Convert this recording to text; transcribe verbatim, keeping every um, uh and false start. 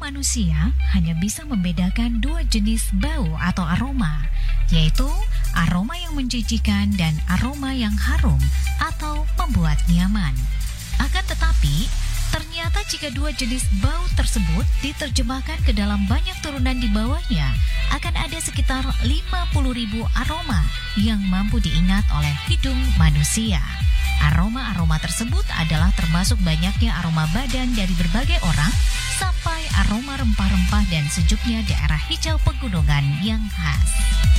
manusia hanya bisa membedakan dua jenis bau atau aroma, yaitu aroma yang menjijikan dan aroma yang harum atau membuat nyaman. Akan tetapi, ternyata jika dua jenis bau tersebut diterjemahkan ke dalam banyak turunan di bawahnya, akan ada sekitar lima puluh ribu aroma yang mampu diingat oleh hidung manusia. Aroma-aroma tersebut adalah termasuk banyaknya aroma badan dari berbagai orang sampai aroma rempah-rempah dan sejuknya daerah hijau pegunungan yang khas.